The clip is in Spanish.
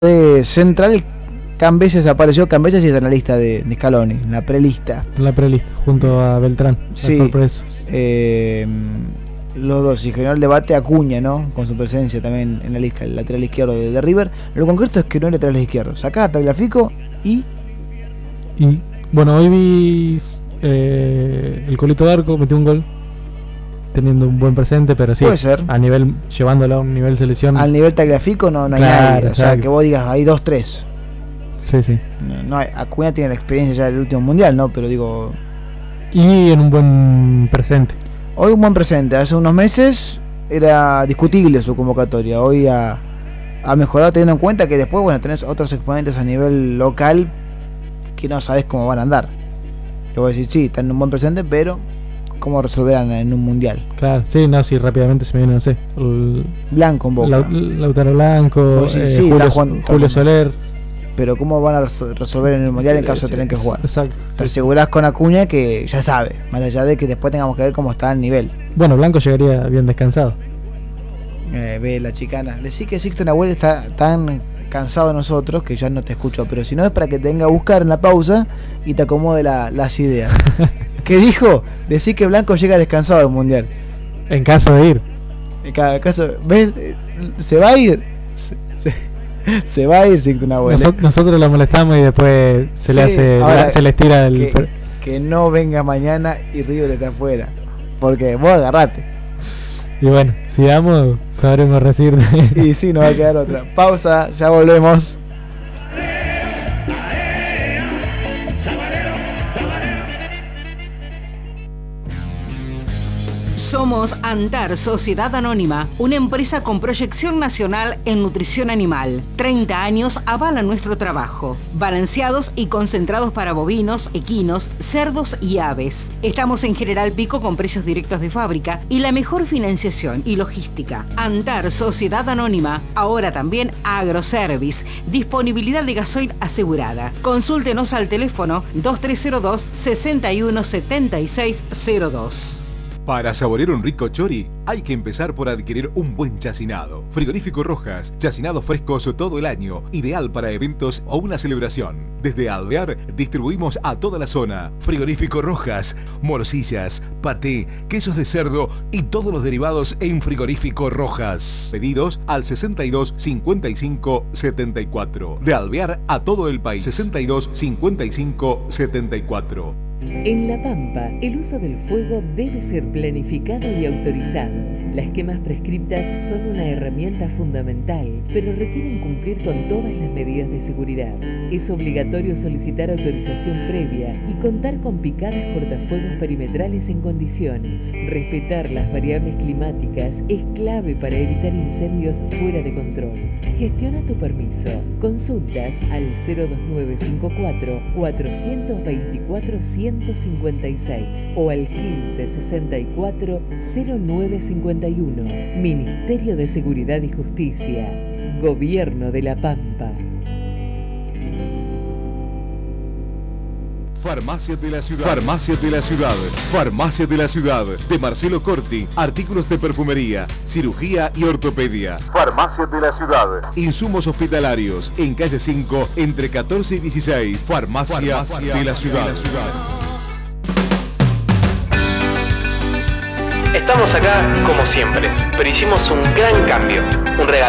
de Central, Cambeses apareció. Cambeses y está en la lista de Scaloni, en la prelista. La prelista, junto a Beltrán. Sí. Los dos, y generó el debate Acuña, ¿no? Con su presencia también en la lista, el lateral izquierdo de River. Lo concreto es que no hay laterales izquierdos. Sacá a Tagliafico y bueno, hoy vi el Colito Darco metió un gol, teniendo un buen presente, pero sí, puede ser. A nivel, llevándolo a un nivel selección. Al nivel Tagliafico no hay nadie. O sea, que vos digas, hay 2-3. Sí. No hay, Acuña tiene la experiencia ya del último mundial, ¿no? Pero digo. Y en un buen presente. Hoy un buen presente. Hace unos meses era discutible su convocatoria. Hoy ha mejorado, teniendo en cuenta que después, bueno, tenés otros exponentes a nivel local que no sabés cómo van a andar. Te voy a decir, sí, están en un buen presente, pero ¿cómo resolverán en un mundial? Claro, sí, no, sí, rápidamente se me viene, no sé. Blanco en Boca. Lautaro Blanco, sí, Julio Soler. Pero ¿cómo van a resolver en el mundial en caso de tener que jugar? Exacto. Te asegurás con Acuña que ya sabe, más allá de que después tengamos que ver cómo está el nivel. Bueno, Blanco llegaría bien descansado. Ve la chicana. Decí que Sixto Nahuel está tan cansado de nosotros que ya no te escucho, pero si no es para que te venga a buscar en la pausa y te acomode las ideas. ¿Qué dijo? Decí que Blanco llega descansado al mundial. En caso de ir. En cada caso, ¿ves? Se va a ir. Se va a ir Sixto Nahuel. Nosotros lo molestamos y después se le hace, ahora, se le estira el. Que no venga mañana y River está afuera. Porque vos agarrate. Y bueno, si vamos, sabremos recibir. Y sí, nos va a quedar otra. Pausa, ya volvemos. Somos Antar Sociedad Anónima, una empresa con proyección nacional en nutrición animal. 30 años avalan nuestro trabajo. Balanceados y concentrados para bovinos, equinos, cerdos y aves. Estamos en General Pico con precios directos de fábrica y la mejor financiación y logística. Antar Sociedad Anónima, ahora también Agroservice. Disponibilidad de gasoil asegurada. Consúltenos al teléfono 2302-617602. Para saborear un rico chori, hay que empezar por adquirir un buen chacinado. Frigorífico Rojas, chacinados frescos todo el año, ideal para eventos o una celebración. Desde Alvear distribuimos a toda la zona. Frigorífico Rojas, morcillas, paté, quesos de cerdo y todos los derivados en Frigorífico Rojas. Pedidos al 62 55 74. De Alvear a todo el país. 62 55 74. En La Pampa, el uso del fuego debe ser planificado y autorizado. Las quemas prescriptas son una herramienta fundamental, pero requieren cumplir con todas las medidas de seguridad. Es obligatorio solicitar autorización previa y contar con picadas cortafuegos perimetrales en condiciones. Respetar las variables climáticas es clave para evitar incendios fuera de control. Gestiona tu permiso. Consultas al 02954 424 156 o al 1564 0951. Ministerio de Seguridad y Justicia. Gobierno de La Pampa. Farmacia de la Ciudad. Farmacia de la Ciudad. Farmacia de la Ciudad. De Marcelo Corti. Artículos de perfumería, cirugía y ortopedia. Farmacia de la Ciudad. Insumos hospitalarios. En calle 5, entre 14 y 16. Farmacia de la Ciudad. Estamos acá como siempre, pero hicimos un gran cambio. Un regalo